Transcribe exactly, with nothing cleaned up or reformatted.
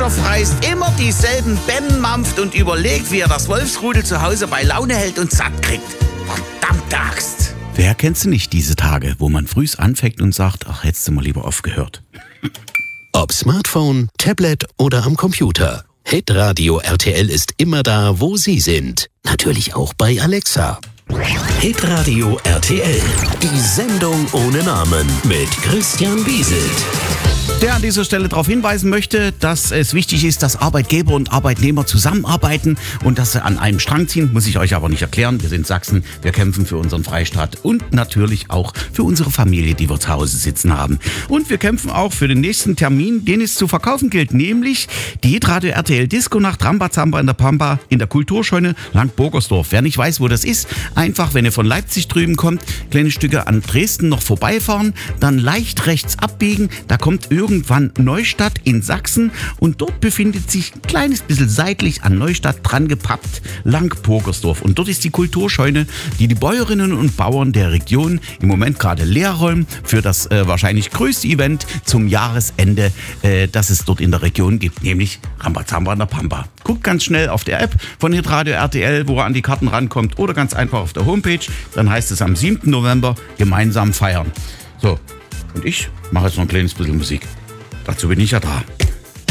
Fischer freist, immer dieselben Bämmen mampft und überlegt, wie er das Wolfsrudel zu Hause bei Laune hält und satt kriegt. Verdammte Axt! Wer kennt sie nicht, diese Tage, wo man frühs anfängt und sagt, ach, hättest du mal lieber aufgehört. Ob Smartphone, Tablet oder am Computer. Hitradio R T L ist immer da, wo Sie sind. Natürlich auch bei Alexa. Hitradio R T L. Die Sendung ohne Namen mit Christian Wieselt. Der an dieser Stelle darauf hinweisen möchte, dass es wichtig ist, dass Arbeitgeber und Arbeitnehmer zusammenarbeiten und dass sie an einem Strang ziehen. Muss ich euch aber nicht erklären. Wir sind Sachsen, wir kämpfen für unseren Freistaat und natürlich auch für unsere Familie, die wir zu Hause sitzen haben. Und wir kämpfen auch für den nächsten Termin, den es zu verkaufen gilt, nämlich die Hitradio R T L Disco Nacht Rambazamba in der Pampa in der Kulturscheune Lang-Burgersdorf. Wer nicht weiß, wo das ist, einfach, wenn ihr von Leipzig drüben kommt, kleine Stücke an Dresden noch vorbeifahren, dann leicht rechts abbiegen, da kommt irgendwann Neustadt in Sachsen und dort befindet sich ein kleines bisschen seitlich an Neustadt dran gepappt Lang-Burgersdorf. Und dort ist die Kulturscheune, die die Bäuerinnen und Bauern der Region im Moment gerade leer räumen für das äh, wahrscheinlich größte Event zum Jahresende, äh, das es dort in der Region gibt, nämlich Rambazamba in der Pampa. Guckt ganz schnell auf der App von Hitradio R T L, wo ihr an die Karten rankommt, oder ganz einfach auf der Homepage. Dann heißt es am siebten November gemeinsam feiern. So, und ich mache jetzt noch ein kleines bisschen Musik. Dazu bin ich ja da.